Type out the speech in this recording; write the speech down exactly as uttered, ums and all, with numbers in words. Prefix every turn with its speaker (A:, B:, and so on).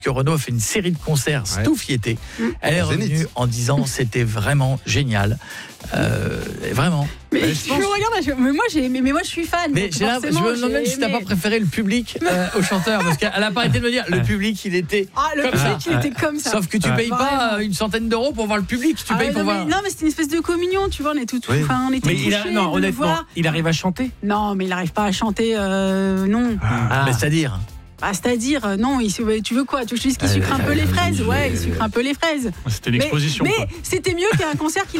A: que Renaud a fait une série de concerts,
B: Ouais.
A: Stouffieté. Elle est revenue
B: Zénith.
A: en disant c'était vraiment génial. Euh, vraiment.
C: Mais
B: Mais
C: je
B: je
C: me regarde, je- mais moi, j'ai, mais, mais moi je suis fan.
A: Mais
C: donc
A: j'ai la- je
C: forcément,
A: me demande même
C: j'ai
A: si t'as
C: aimé.
A: pas préféré le public euh, au chanteur, parce qu'elle a pas arrêté de me dire le public il était
C: Ah, le
A: comme
C: public,
A: ça.
C: il était comme ça.
A: Sauf que tu
B: Ouais.
A: payes pas
C: Vraiment.
A: euh, une centaine d'euros pour voir le public, tu
C: Ah
A: payes
C: ouais,
A: pour
C: non,
A: voir.
C: mais, non, mais c'était une espèce de communion, tu vois, on est tout,
B: Oui.
C: enfin, on était
D: Mais il a,
C: touchés
D: non,
C: de le
D: honnêtement,
C: voir.
D: il arrive à chanter.
C: Non, mais il n'arrive pas à chanter, euh, non.
D: Ah.
A: Mais c'est-à-dire
C: Bah, c'est-à-dire, euh, non, il, se- tu veux quoi? Tu veux que je te dise qu'il sucre un peu les fraises? Ouais, il sucre un peu les fraises.
D: C'était une
C: Mais,
D: exposition.
C: mais
D: quoi.
C: c'était mieux qu'un concert qu'il